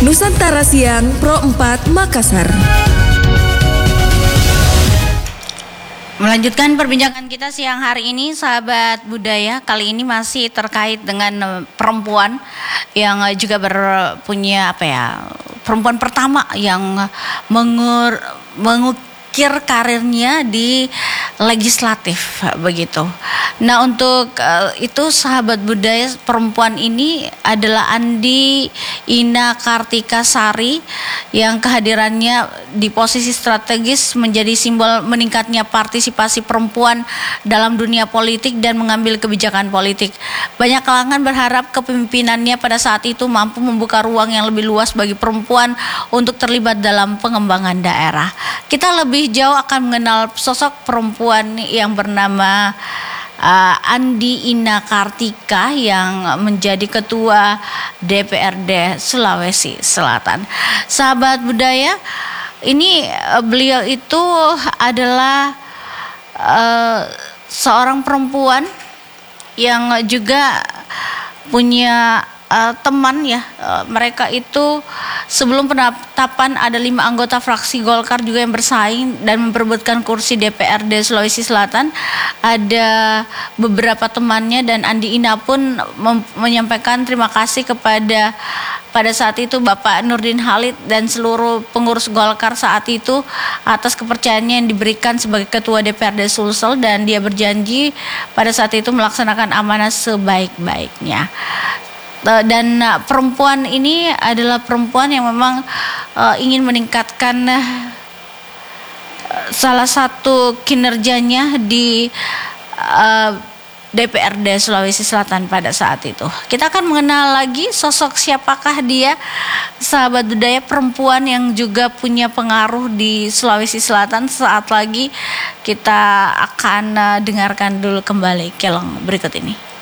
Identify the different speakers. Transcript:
Speaker 1: Nusantara Siang Pro 4 Makassar.
Speaker 2: Melanjutkan perbincangan kita siang hari ini, sahabat budaya. Kali ini masih terkait dengan perempuan yang juga punya perempuan pertama yang mengukir karirnya di legislatif begitu. Nah, untuk itu sahabat budaya, perempuan ini adalah Andi Ina Kartika Sari yang kehadirannya di posisi strategis menjadi simbol meningkatnya partisipasi perempuan dalam dunia politik dan mengambil kebijakan politik. Banyak kalangan berharap kepemimpinannya pada saat itu mampu membuka ruang yang lebih luas bagi perempuan untuk terlibat dalam pengembangan daerah. Kita lebih jauh akan mengenal sosok perempuan yang bernama Andi Ina Kartika yang menjadi ketua DPRD Sulawesi Selatan. Sahabat budaya, ini beliau itu adalah seorang perempuan yang juga punya teman ya. Mereka itu sebelum penetapan ada 5 anggota fraksi Golkar juga yang bersaing dan memperebutkan kursi DPRD Sulawesi Selatan. Ada beberapa temannya dan Andi Ina pun menyampaikan terima kasih kepada pada saat itu Bapak Nurdin Halid dan seluruh pengurus Golkar saat itu atas kepercayaannya yang diberikan sebagai ketua DPRD Sulsel, dan dia berjanji pada saat itu melaksanakan amanah sebaik-baiknya. Dan perempuan ini adalah perempuan yang memang ingin meningkatkan salah satu kinerjanya di DPRD Sulawesi Selatan pada saat itu. Kita akan mengenal lagi sosok siapakah dia, sahabat budaya, perempuan yang juga punya pengaruh di Sulawesi Selatan. Saat lagi kita akan dengarkan dulu kembali kelong berikut ini.